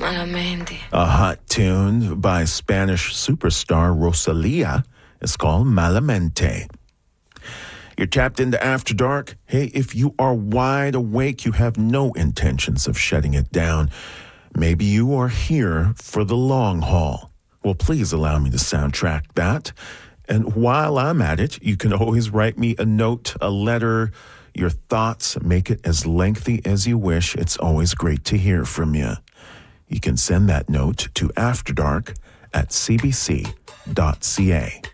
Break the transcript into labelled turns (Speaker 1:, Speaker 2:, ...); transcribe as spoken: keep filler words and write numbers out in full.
Speaker 1: Malamente.
Speaker 2: A hot tune by Spanish superstar Rosalia is called Malamente. You're tapped into After Dark. Hey, if you are wide awake, you have no intentions of shutting it down. Maybe you are here for the long haul. Well, please allow me to soundtrack that. And while I'm at it, you can always write me a note, a letter, your thoughts. Make it as lengthy as you wish. It's always great to hear from you. You can send that note to afterdark at c b c dot c a.